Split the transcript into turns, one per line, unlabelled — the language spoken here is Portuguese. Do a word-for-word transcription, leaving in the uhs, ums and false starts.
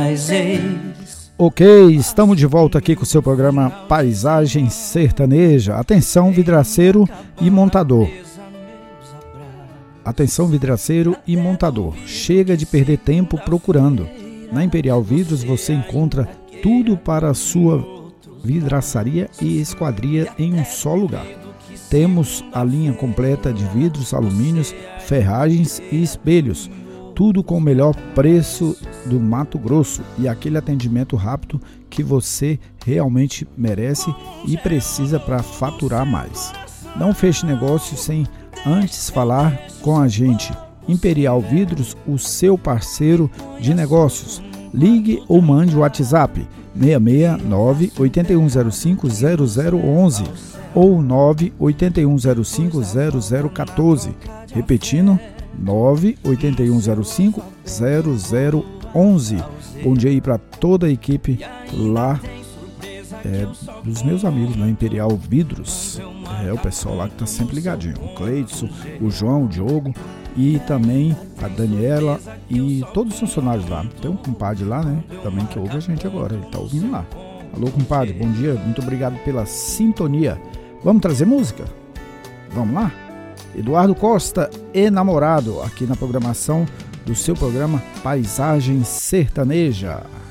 Ok, estamos de volta aqui com o seu programa Paisagem Sertaneja. Atenção, vidraceiro e montador. Atenção, vidraceiro e montador. Chega de perder tempo procurando. Na Imperial Vidros você encontra tudo para a sua vidraçaria e esquadria em um só lugar. Temos a linha completa de vidros, alumínios, ferragens e espelhos. Tudo com o melhor preço do Mato Grosso e aquele atendimento rápido que você realmente merece e precisa para faturar mais. Não feche negócio sem antes falar com a gente. Imperial Vidros, o seu parceiro de negócios. Ligue ou mande o WhatsApp seis seis nove, oito um zero cinco, zero zero um um ou nove oito um zero cinco, zero zero um quatro. Repetindo, nove oito um zero cinco, zero zero um um. Bom dia aí para toda a equipe lá é, dos meus amigos na Imperial Vidros. É o pessoal lá que tá sempre ligadinho. O Cleidson, o João, o Diogo e também a Daniela e todos os funcionários lá. Tem um compadre lá, né? Também que ouve a gente agora. Ele tá ouvindo lá. Alô, compadre, bom dia. Muito obrigado pela sintonia. Vamos trazer música? Vamos lá? Eduardo Costa, Enamorado, aqui na programação do seu programa Paisagem Sertaneja.